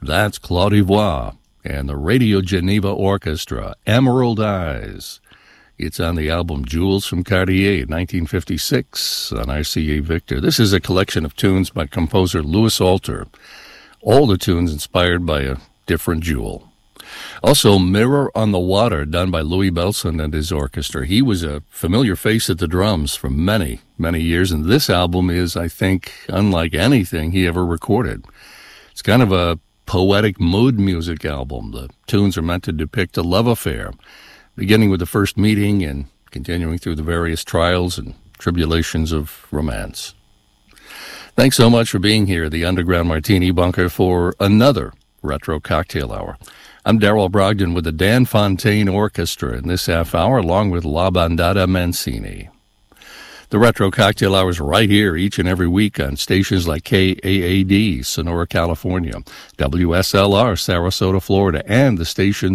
That's Claude Ivoire and the Radio Geneva Orchestra, Emerald Eyes. It's on the album Jewels from Cartier, 1956, on RCA Victor. This is a collection of tunes by composer Louis Alter, all the tunes inspired by a different jewel. Also, Mirror on the Water, done by Louis Bellson and his orchestra. He was a familiar face at the drums for many, many years, and this album is, I think, unlike anything he ever recorded. It's kind of a poetic mood music album. The tunes are meant to depict a love affair, beginning with the first meeting and continuing through the various trials and tribulations of romance. Thanks so much for being here at the Underground Martini Bunker for another Retro Cocktail Hour. I'm Darrell Brogdon with the Dan Fontaine Orchestra in this half hour, along with La Bandada Mancini. The Retro Cocktail Hour is right here each and every week on stations like KAAD, Sonora, California, WSLR, Sarasota, Florida, and the stations